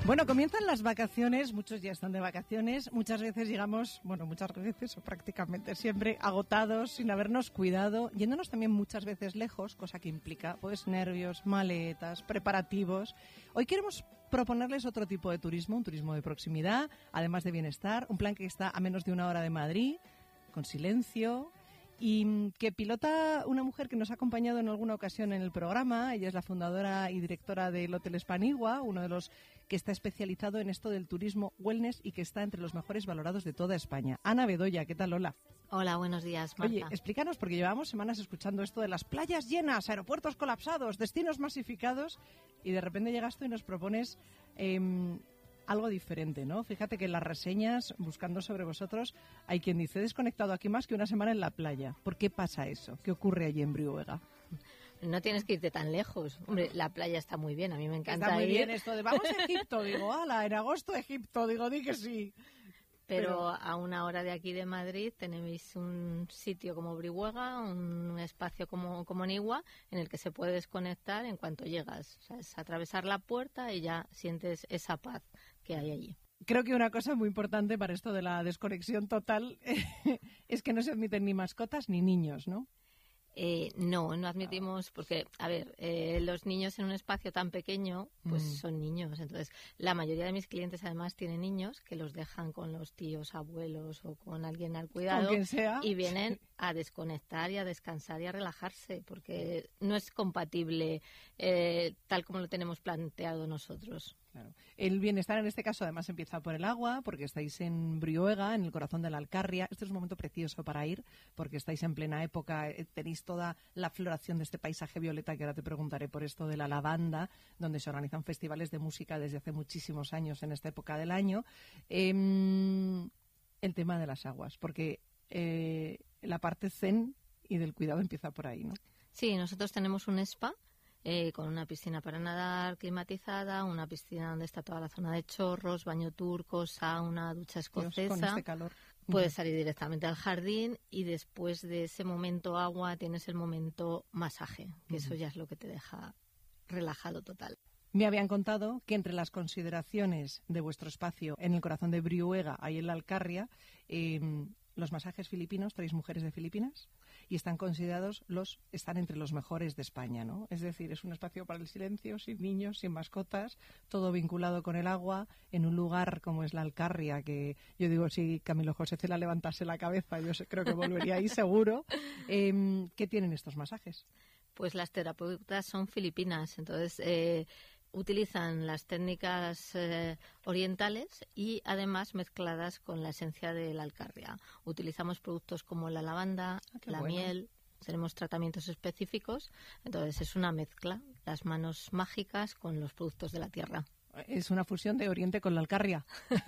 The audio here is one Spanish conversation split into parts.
Bueno, comienzan las vacaciones, muchos ya están de vacaciones, muchas veces llegamos, muchas veces o prácticamente siempre agotados, sin habernos cuidado, yéndonos también muchas veces lejos, cosa que implica pues nervios, maletas, preparativos. Hoy queremos proponerles otro tipo de turismo, un turismo de proximidad, además de bienestar, un plan que está a menos de 1 hora de Madrid, con silencio, y que pilota una mujer que nos ha acompañado en alguna ocasión en el programa. Ella es la fundadora y directora del Hotel Spanigua, uno de los que está especializado en esto del turismo wellness y que está entre los mejores valorados de toda España. Ana Bedoya, ¿qué tal? Hola. Hola, buenos días, Marta. Oye, explícanos, porque llevamos semanas escuchando esto de las playas llenas, aeropuertos colapsados, destinos masificados, y de repente llegas tú y nos propones algo diferente, ¿no? Fíjate que en las reseñas, buscando sobre vosotros, hay quien dice, he desconectado aquí más que una semana en la playa. ¿Por qué pasa eso? ¿Qué ocurre allí en Brihuega? No tienes que irte tan lejos. Hombre, la playa está muy bien, a mí me encanta ir. Está muy bien ir. esto de, vamos a Egipto, digo, ala, en agosto Egipto, digo, di que sí. Pero a 1 hora de aquí de Madrid tenéis un sitio como Brihuega, un espacio como Nigua, en el que se puede desconectar en cuanto llegas. O sea, es atravesar la puerta y ya sientes esa paz que hay allí. Creo que una cosa muy importante para esto de la desconexión total es que no se admiten ni mascotas ni niños, ¿no? No admitimos, porque, a ver, los niños en un espacio tan pequeño, pues son niños. Entonces, la mayoría de mis clientes además tienen niños que los dejan con los tíos, abuelos o con alguien al cuidado. Con quien sea. Y vienen a desconectar y a descansar y a relajarse, porque no es compatible tal como lo tenemos planteado nosotros. Claro. El bienestar en este caso además empieza por el agua, porque estáis en Brihuega, en el corazón de la Alcarria. Este es un momento precioso para ir, porque estáis en plena época, tenéis toda la floración de este paisaje violeta, que ahora te preguntaré por esto de la lavanda, donde se organizan festivales de música desde hace muchísimos años en esta época del año. El tema de las aguas, porque la parte zen y del cuidado empieza por ahí, ¿no? Sí, nosotros tenemos un spa con una piscina para nadar climatizada, una piscina donde está toda la zona de chorros, baño turco, sauna, ducha escocesa. Dios, con este calor. Puedes salir directamente al jardín y después de ese momento agua tienes el momento masaje, que eso ya es lo que te deja relajado total. Me habían contado que entre las consideraciones de vuestro espacio en el corazón de Brihuega, ahí en la Alcarria, los masajes filipinos, traéis mujeres de Filipinas y están entre los mejores de España, ¿no? Es decir, es un espacio para el silencio, sin niños, sin mascotas, todo vinculado con el agua, en un lugar como es la Alcarria, que yo digo, si Camilo José Cela levantase la cabeza, yo creo que volvería ahí seguro. ¿Qué tienen estos masajes? Pues las terapeutas son filipinas, entonces utilizan las técnicas orientales y además mezcladas con la esencia de la Alcarria. Utilizamos productos como la lavanda, miel, tenemos tratamientos específicos, entonces es una mezcla, las manos mágicas con los productos de la tierra. Es una fusión de Oriente con la Alcarria.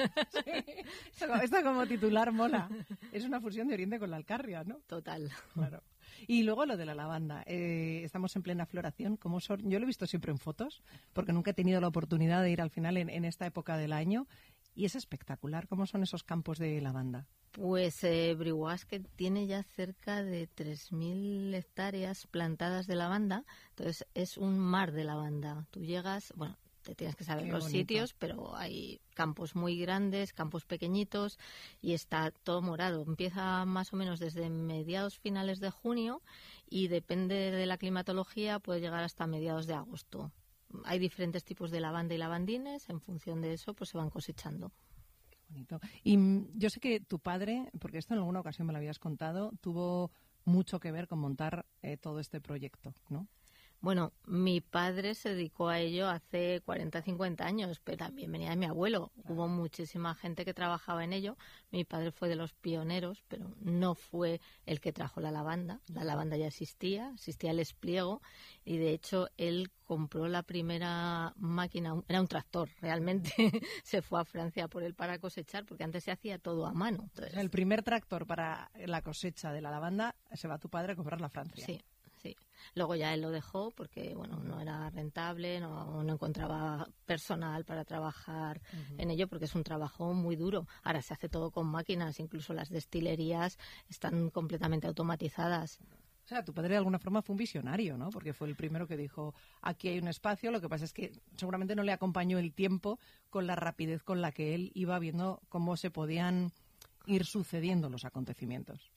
Sí. Esto como titular mola. Es una fusión de Oriente con la Alcarria, ¿no? Total. Claro. Y luego lo de la lavanda. Estamos en plena floración. ¿Cómo son? Yo lo he visto siempre en fotos, porque nunca he tenido la oportunidad de ir al final en esta época del año. Y es espectacular. ¿Cómo son esos campos de lavanda? Pues Brihuega que tiene ya cerca de 3.000 hectáreas plantadas de lavanda. Entonces es un mar de lavanda. Tú llegas, te tienes que saber los sitios, pero hay campos muy grandes, campos pequeñitos y está todo morado. Empieza más o menos desde mediados finales de junio y depende de la climatología puede llegar hasta mediados de agosto. Hay diferentes tipos de lavanda y lavandines, en función de eso pues se van cosechando. Qué bonito. Y yo sé que tu padre, porque esto en alguna ocasión me lo habías contado, tuvo mucho que ver con montar todo este proyecto, ¿no? Bueno, mi padre se dedicó a ello hace 40, 50 años, pero también venía de mi abuelo. Claro. Hubo muchísima gente que trabajaba en ello. Mi padre fue de los pioneros, pero no fue el que trajo la lavanda. La lavanda ya existía el espliego y de hecho él compró la primera máquina, era un tractor realmente, se fue a Francia por él para cosechar, porque antes se hacía todo a mano. Entonces, el primer tractor para la cosecha de la lavanda se va a tu padre a comprarla a Francia. Sí. Luego ya él lo dejó porque no era rentable, no encontraba personal para trabajar en ello porque es un trabajo muy duro. Ahora se hace todo con máquinas, incluso las destilerías están completamente automatizadas. O sea, tu padre de alguna forma fue un visionario, ¿no? Porque fue el primero que dijo, aquí hay un espacio, lo que pasa es que seguramente no le acompañó el tiempo con la rapidez con la que él iba viendo cómo se podían ir sucediendo los acontecimientos.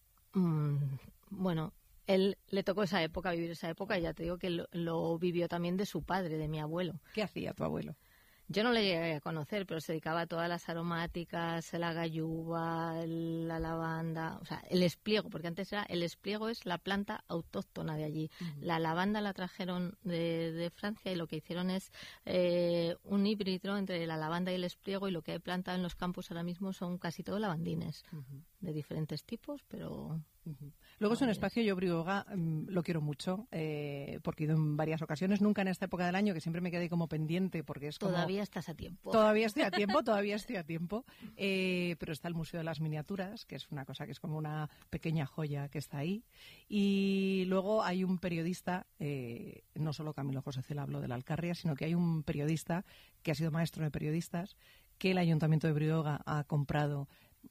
Bueno, él le tocó esa época, vivir esa época, y ya te digo que lo vivió también de su padre, de mi abuelo. ¿Qué hacía tu abuelo? Yo no le llegué a conocer, pero se dedicaba a todas las aromáticas, la galluva, la lavanda, o sea, el espliego, porque antes el espliego es la planta autóctona de allí. La lavanda la trajeron de Francia y lo que hicieron es un híbrido entre la lavanda y el espliego, y lo que hay plantado en los campos ahora mismo son casi todos lavandines, de diferentes tipos, pero... Luego es un espacio, yo Brihuega lo quiero mucho, porque he ido en varias ocasiones, nunca en esta época del año, que siempre me quedé como pendiente, porque es como... Todavía estás a tiempo. Todavía estoy a tiempo, pero está el Museo de las Miniaturas, que es una cosa que es como una pequeña joya que está ahí, y luego hay un periodista, no solo Camilo José Cela habló de la Alcarria, sino que hay un periodista que ha sido maestro de periodistas, que el Ayuntamiento de Brihuega ha comprado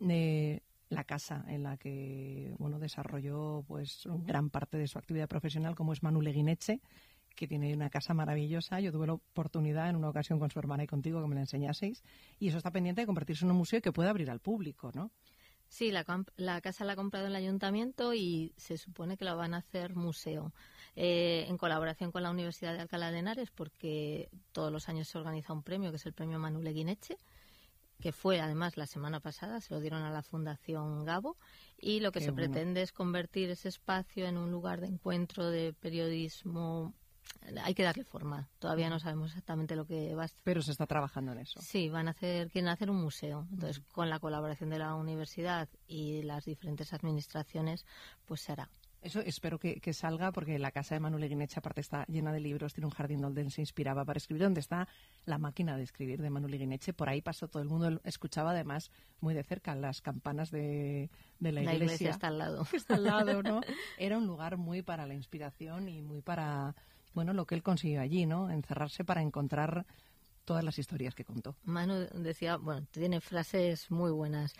la casa en la que desarrolló pues gran parte de su actividad profesional, como es Manu Leguineche, que tiene una casa maravillosa. Yo tuve la oportunidad en una ocasión con su hermana y contigo que me la enseñaseis, y eso está pendiente de convertirse en un museo que pueda abrir al público, ¿no? Sí, la casa la ha comprado el ayuntamiento y se supone que la van a hacer museo, en colaboración con la Universidad de Alcalá de Henares, porque todos los años se organiza un premio, que es el premio Manu Leguineche, que fue además la semana pasada, se lo dieron a la Fundación Gabo, y lo que pretende es convertir ese espacio en un lugar de encuentro, de periodismo. Hay que darle forma, todavía no sabemos exactamente lo que va a ser. Pero se está trabajando en eso. Sí, quieren hacer un museo, entonces con la colaboración de la universidad y las diferentes administraciones, pues se hará. Eso espero que salga, porque la casa de Manu Leguineche aparte está llena de libros, tiene un jardín donde él se inspiraba para escribir, donde está la máquina de escribir de Manu Leguineche. Por ahí pasó todo el mundo, escuchaba además muy de cerca las campanas de la iglesia. La iglesia está al lado. Está al lado, ¿no? Era un lugar muy para la inspiración y muy para, lo que él consiguió allí, ¿no? Encerrarse para encontrar todas las historias que contó. Manu decía, tiene frases muy buenas.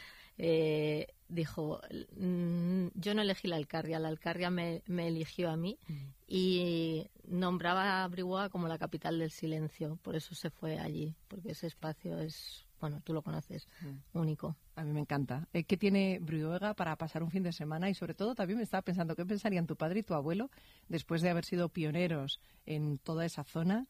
Dijo, yo no elegí la Alcarria me eligió a mí, y nombraba a Brihuega como la capital del silencio, por eso se fue allí, porque ese espacio es, tú lo conoces, único. A mí me encanta. ¿Qué tiene Brihuega para pasar un fin de semana? Y sobre todo también me estaba pensando, ¿qué pensarían tu padre y tu abuelo después de haber sido pioneros en toda esa zona?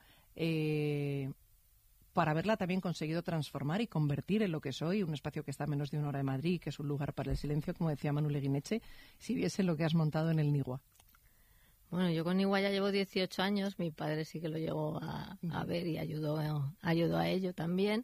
Para haberla también conseguido transformar y convertir en lo que es hoy, un espacio que está a menos de 1 hora de Madrid, que es un lugar para el silencio, como decía Manu Leguineche, si viesen lo que has montado en el Nigua. Bueno, yo con Nigua ya llevo 18 años, mi padre sí que lo llegó a ver y ayudó a ello también.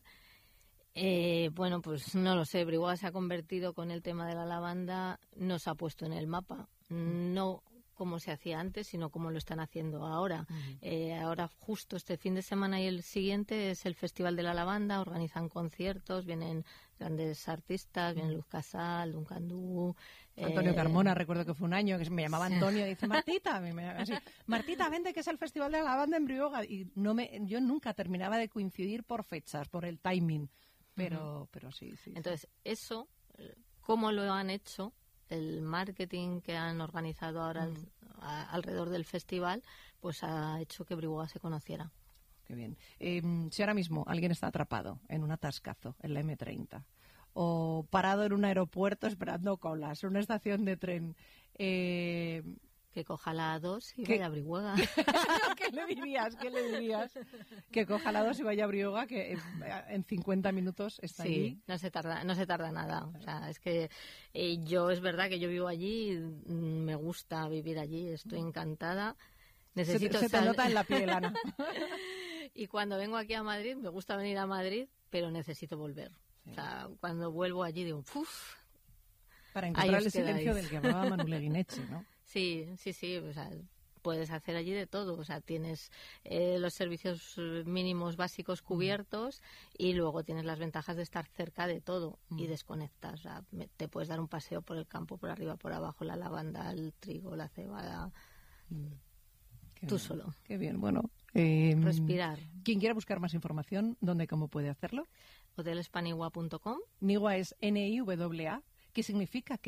Pues no lo sé, Brihuega se ha convertido con el tema de la lavanda, nos ha puesto en el mapa, no como se hacía antes, sino como lo están haciendo ahora. Ahora justo este fin de semana y el siguiente es el Festival de la Lavanda, organizan conciertos, vienen grandes artistas, viene Luz Casal, Duncan Du, Antonio Carmona, recuerdo que fue un año que me llamaba Antonio y dice, Martita, Martita, vente que es el Festival de la Lavanda en Brihuega, y yo nunca terminaba de coincidir por fechas, por el timing, pero sí. Entonces, eso, ¿cómo lo han hecho? El marketing que han organizado ahora alrededor del festival, pues ha hecho que Brihuega se conociera. Qué bien. Si ahora mismo alguien está atrapado en un atascazo en la M30 o parado en un aeropuerto esperando colas, en una estación de tren, que coja la A2 y vaya a Brihuega. ¿Qué le dirías? Que coja la A2 y vaya a Brihuega, que en 50 minutos está allí. Sí, no se tarda nada. O sea, es que es verdad que yo vivo allí, me gusta vivir allí, estoy encantada. Se te nota en la piel, Ana. Y cuando vengo aquí a Madrid, me gusta venir a Madrid, pero necesito volver. Sí. O sea, cuando vuelvo allí digo, ¡puf! Para encontrar el silencio del que hablaba Manu Leguineche, ¿no? Sí, o sea, puedes hacer allí de todo, o sea, tienes los servicios mínimos básicos cubiertos y luego tienes las ventajas de estar cerca de todo y desconectas, o sea, te puedes dar un paseo por el campo, por arriba, por abajo, la lavanda, el trigo, la cebada, tú solo. Qué bien, bueno. Respirar. Quien quiera buscar más información, ¿dónde y cómo puede hacerlo? Hotelespanigua.com. Nigua es Niwa. ¿Qué significa qué?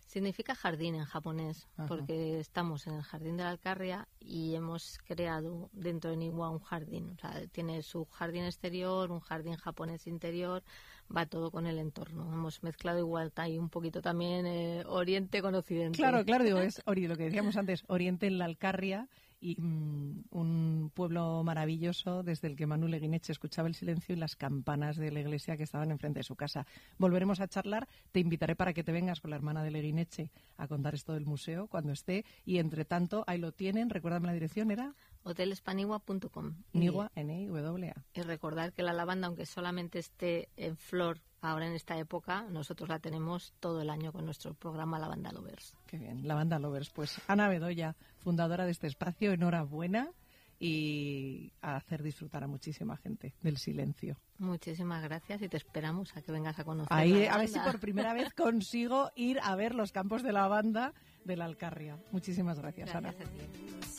Significa jardín en japonés, porque estamos en el jardín de la Alcarria y hemos creado dentro de Niwa un jardín. O sea, tiene su jardín exterior, un jardín japonés interior, va todo con el entorno. Hemos mezclado igual ahí un poquito también Oriente con Occidente. Claro, digo, es lo que decíamos antes, Oriente en la Alcarria, y un pueblo maravilloso desde el que Manu Leguineche escuchaba el silencio y las campanas de la iglesia que estaban enfrente de su casa. Volveremos a charlar, te invitaré para que te vengas con la hermana de Leguineche a contar esto del museo cuando esté, y entre tanto, ahí lo tienen, recuérdame la dirección, ¿era? hotelespanigua.com. Niwa, N-I-W-A. Y recordar que la lavanda, aunque solamente esté en flor ahora en esta época, nosotros la tenemos todo el año con nuestro programa Lavanda Lovers. Qué bien, Lavanda Lovers. Pues Ana Bedoya, fundadora de este espacio, enhorabuena, y a hacer disfrutar a muchísima gente del silencio. Muchísimas gracias y te esperamos a que vengas a conocer ahí, a ver si por primera vez consigo ir a ver los campos de lavanda de la Alcarria. Muchísimas gracias, Ana. Gracias a ti.